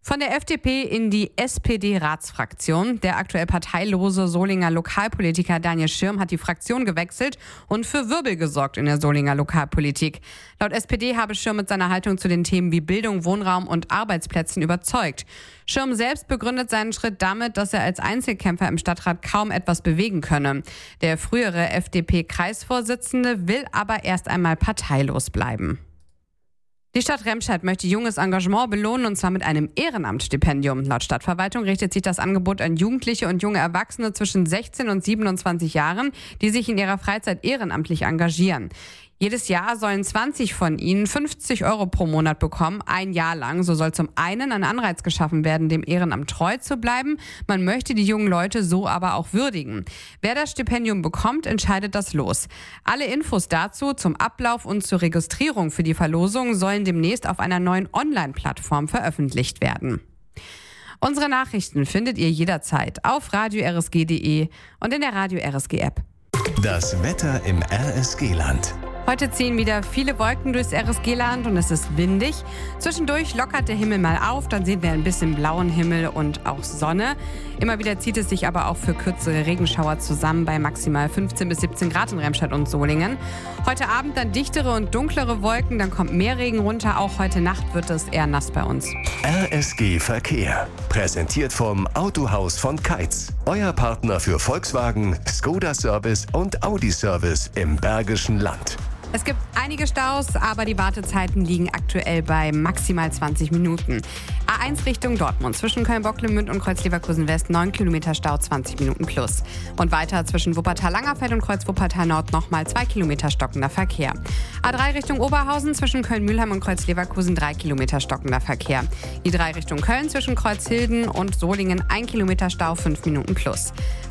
Von der FDP in die SPD-Ratsfraktion. Der aktuell parteilose Solinger Lokalpolitiker Daniel Schirm hat die Fraktion gewechselt und für Wirbel gesorgt in der Solinger Lokalpolitik. Laut SPD habe Schirm mit seiner Haltung zu den Themen wie Bildung, Wohnraum und Arbeitsplätzen überzeugt. Schirm selbst begründet seinen Schritt damit, dass er als Einzelkämpfer im Stadtrat kaum etwas bewegen könne. Der frühere FDP-Kreisvorsitzende will aber erst einmal parteilos bleiben. Die Stadt Remscheid möchte junges Engagement belohnen, und zwar mit einem Ehrenamtsstipendium. Laut Stadtverwaltung richtet sich das Angebot an Jugendliche und junge Erwachsene zwischen 16 und 27 Jahren, die sich in ihrer Freizeit ehrenamtlich engagieren. Jedes Jahr sollen 20 von ihnen 50 € pro Monat bekommen, ein Jahr lang. So soll zum einen ein Anreiz geschaffen werden, dem Ehrenamt treu zu bleiben. Man möchte die jungen Leute so aber auch würdigen. Wer das Stipendium bekommt, entscheidet das Los. Alle Infos dazu, zum Ablauf und zur Registrierung für die Verlosung sollen demnächst auf einer neuen Online-Plattform veröffentlicht werden. Unsere Nachrichten findet ihr jederzeit auf radio-rsg.de und in der Radio-RSG-App. Das Wetter im RSG-Land. Heute ziehen wieder viele Wolken durchs RSG-Land und es ist windig. Zwischendurch lockert der Himmel mal auf, dann sehen wir ein bisschen blauen Himmel und auch Sonne. Immer wieder zieht es sich aber auch für kürzere Regenschauer zusammen bei maximal 15 bis 17 Grad in Remscheid und Solingen. Heute Abend dann dichtere und dunklere Wolken, dann kommt mehr Regen runter. Auch heute Nacht wird es eher nass bei uns. RSG Verkehr, präsentiert vom Autohaus von Keitz. Euer Partner für Volkswagen, Skoda Service und Audi Service im Bergischen Land. Es gibt einige Staus, aber die Wartezeiten liegen aktuell bei maximal 20 Minuten. A1 Richtung Dortmund, zwischen Köln-Bocklemünd und Kreuz-Leverkusen West 9 Kilometer Stau, 20 Minuten plus. Und weiter zwischen Wuppertal-Langerfeld und Kreuz-Wuppertal-Nord nochmal 2 Kilometer stockender Verkehr. A3 Richtung Oberhausen, zwischen Köln-Mühlheim und Kreuz-Leverkusen 3 Kilometer stockender Verkehr. Die 3 Richtung Köln, zwischen Kreuzhilden und Solingen 1 Kilometer Stau, 5 Minuten plus.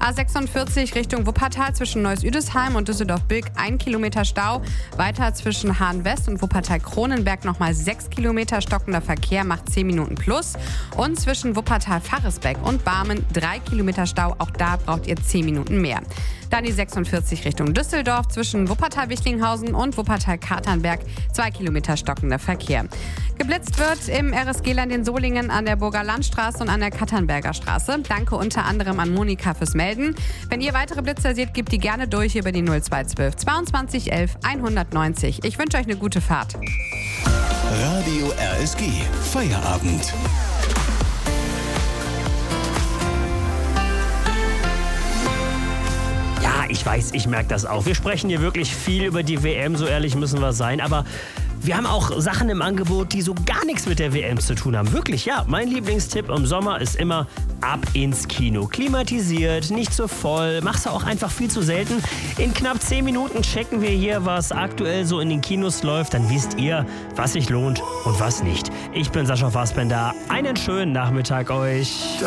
A46 Richtung Wuppertal, zwischen Neuss-Üdesheim und Düsseldorf-Bilk 1 Kilometer Stau. Weiter zwischen Hahn-West und Wuppertal-Kronenberg nochmal 6 Kilometer stockender Verkehr, macht 10 Minuten plus. Und zwischen Wuppertal-Faresbeck und Barmen 3 Kilometer Stau, auch da braucht ihr 10 Minuten mehr. Dann die 46 Richtung Düsseldorf, zwischen Wuppertal-Wichlinghausen und Wuppertal-Katernberg 2 Kilometer stockender Verkehr. Geblitzt wird im RSG-Land in Solingen an der Burger Landstraße und an der Katernberger Straße. Danke unter anderem an Monika fürs Melden. Wenn ihr weitere Blitzer seht, gebt die gerne durch über die 0212 22 11 190. Ich wünsche euch eine gute Fahrt. Radio RSG, Feierabend. Ja, ich weiß, ich merke das auch. Wir sprechen hier wirklich viel über die WM, so ehrlich müssen wir sein, aber wir haben auch Sachen im Angebot, die so gar nichts mit der WM zu tun haben. Wirklich, ja. Mein Lieblingstipp im Sommer ist immer ab ins Kino. Klimatisiert, nicht so voll, machst du auch einfach viel zu selten. In knapp 10 Minuten checken wir hier, was aktuell so in den Kinos läuft. Dann wisst ihr, was sich lohnt und was nicht. Ich bin Sascha Fassbender. Einen schönen Nachmittag euch.